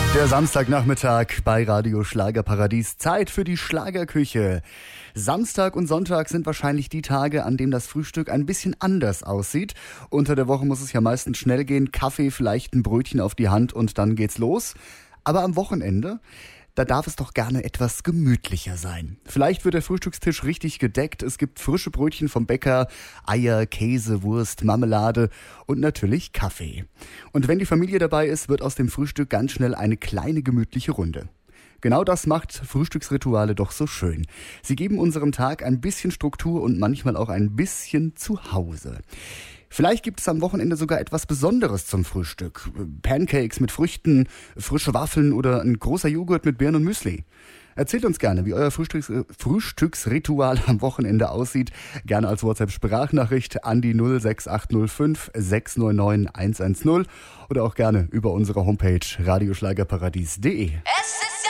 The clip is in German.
Der Samstagnachmittag bei Radio Schlagerparadies. Zeit für die Schlagerküche. Samstag und Sonntag sind wahrscheinlich die Tage, an denen das Frühstück ein bisschen anders aussieht. Unter der Woche muss es ja meistens schnell gehen. Kaffee, vielleicht ein Brötchen auf die Hand und dann geht's los. Aber am Wochenende, da darf es doch gerne etwas gemütlicher sein. Vielleicht wird der Frühstückstisch richtig gedeckt. Es gibt frische Brötchen vom Bäcker, Eier, Käse, Wurst, Marmelade und natürlich Kaffee. Und wenn die Familie dabei ist, wird aus dem Frühstück ganz schnell eine kleine gemütliche Runde. Genau das macht Frühstücksrituale doch so schön. Sie geben unserem Tag ein bisschen Struktur und manchmal auch ein bisschen Zuhause. Vielleicht gibt es am Wochenende sogar etwas Besonderes zum Frühstück. Pancakes mit Früchten, frische Waffeln oder ein großer Joghurt mit Beeren und Müsli. Erzählt uns gerne, wie euer Frühstücksritual am Wochenende aussieht. Gerne als WhatsApp-Sprachnachricht an die 06805 699 110 oder auch gerne über unsere Homepage radioschlagerparadies.de.